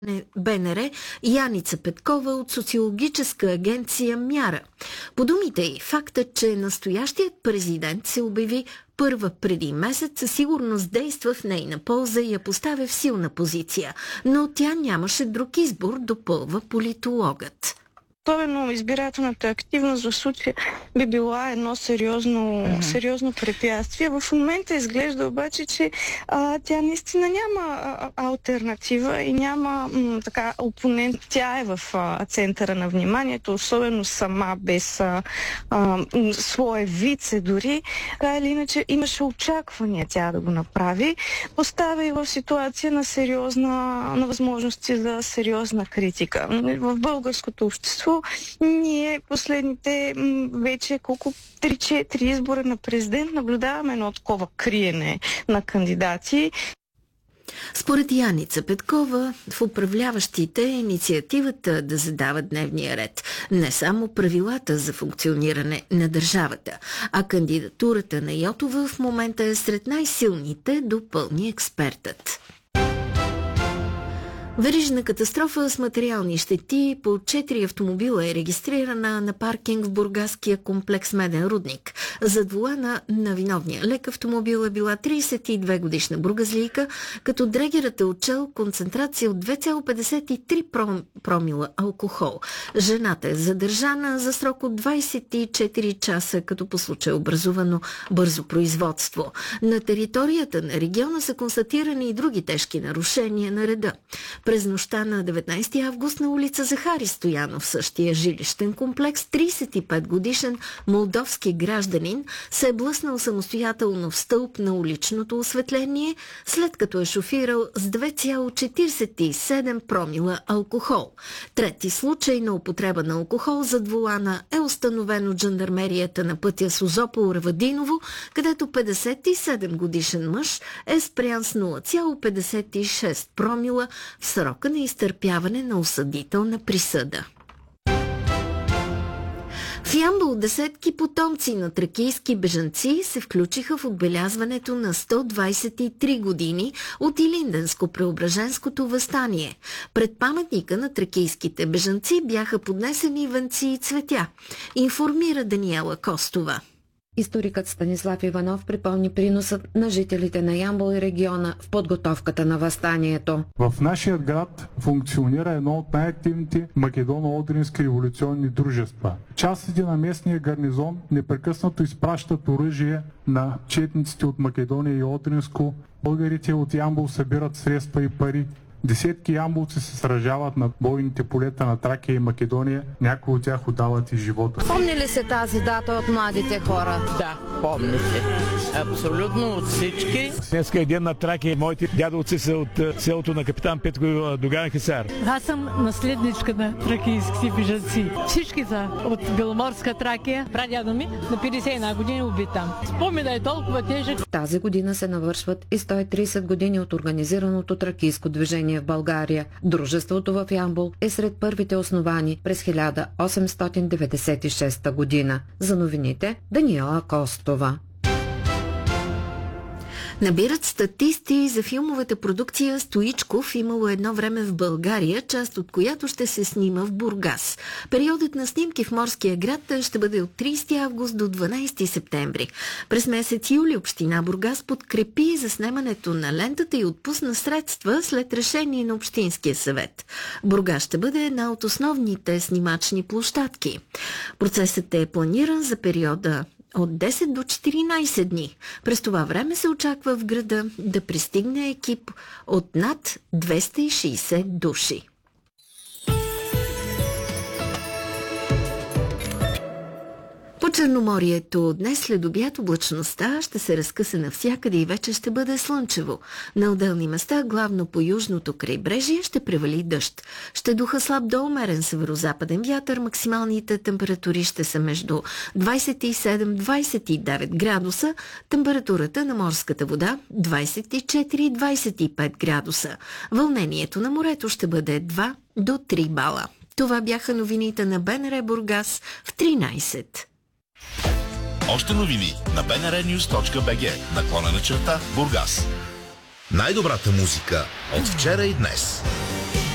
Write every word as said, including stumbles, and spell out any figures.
БНР Яница Петкова от социологическа агенция Мяра. По думите й, фактът, че настоящият президент се обяви първа преди месец, със сигурност действа в нейна полза и я поставя в силна позиция, но тя нямаше друг избор, допълва политологът. Особено избирателната активност в случая би била едно сериозно, mm-hmm. сериозно препятствие. В момента изглежда обаче, че а, тя наистина няма а, алтернатива и няма м, така опонент. Тя е в а, центъра на вниманието, особено сама, без а, а, своя вице дори. А, или иначе имаше очаквания тя да го направи. Поставя и в ситуация на сериозна, на възможности за сериозна критика. В българското общество ние последните м, вече колко три-четири избора на президент наблюдаваме едно такова криене на кандидати. Според Яница Петкова, в управляващите инициативата да задават дневния ред, не само правилата за функциониране на държавата, а кандидатурата на Йотова в момента е сред най-силните, допълни експертът. Верижна катастрофа с материални щети по четири автомобила е регистрирана на паркинг в бургаския комплекс Меден рудник. Зад волана на виновния лек автомобил е била тридесет и две годишна бургазлийка, като дрегерът е отчел концентрация от две цяло петдесет и три промила алкохол. Жената е задържана за срок от двадесет и четири часа, като по случай образувано бързо производство. На територията на региона са констатирани и други тежки нарушения на реда. През нощта на деветнадесети август на улица Захари Стоянов, същия жилищен комплекс, тридесет и пет годишен молдовски гражданин се е блъснал самостоятелно в стълб на уличното осветление, след като е шофирал с две цяло четиридесет и седем промила алкохол. Трети случай на употреба на алкохол зад волана е установен от жандармерията на пътя Созопол-Равадиново, където петдесет и седем годишен мъж е спрян с нула цяло петдесет и шест промила в срока на изтърпяване на осъдителна присъда. В Ямбол десетки потомци на тракийски бежанци се включиха в отбелязването на сто двадесет и три години от Илинденско-Преображенското въстание. Пред паметника на тракийските бежанци бяха поднесени венци и цветя, информира Даниела Костова. Историкът Станислав Иванов припомни приносът на жителите на Ямбол и региона в подготовката на въстанието. В нашия град функционира едно от най-активните македоно-одрински революционни дружества. Частите на местния гарнизон непрекъснато изпращат оръжие на четниците от Македония и Одринско. Българите от Ямбол събират средства и пари. Десетки ямболци се сражават на бойните полета на Тракия и Македония. Някои от тях отдават и живота. Помни ли се тази дата от младите хора? Да, помни се. Абсолютно от всички. Днеска е ден на Тракия. Моите дядовци са от селото на капитан Петко Доган Хисар. Аз съм наследничка на тракийските бежанци. Всички са от Беломорска Тракия. Прадядо ми на петдесет и една години убит там. Спомена е толкова тежък. Тази година се навършват и сто и тридесет години от организираното тракийско движение в България. Дружеството в Ямбол е сред първите основани през хиляда осемстотин деветдесет и шеста година. За новините Даниела Костова. Набират статисти за филмовата продукция Стоичков, имало едно време в България, част от която ще се снима в Бургас. Периодът на снимки в морския град ще бъде от тридесети август до дванадесети септември. През месец юли община Бургас подкрепи заснемането на лентата и отпусна средства след решение на Общинския съвет. Бургас ще бъде една от основните снимачни площадки. Процесът е планиран за периода от десет до четиринадесет дни. През това време се очаква в града да пристигне екип от над двеста и шейсет души. По Черноморието днес след обяд облачността ще се разкъса навсякъде и вече ще бъде слънчево. На отделни места, главно по южното крайбрежие, ще превали дъжд. Ще духа слаб до умерен северозападен вятър. Максималните температури ще са между двадесет и седем до двадесет и девет градуса. Температурата на морската вода двадесет и четири до двадесет и пет градуса. Вълнението на морето ще бъде два до три бала. Това бяха новините на БНР Бургас в тринадесет. Още новини на би ен ар нюз точка би джи, наклонена черта Бургас. Най-добрата музика от вчера и днес.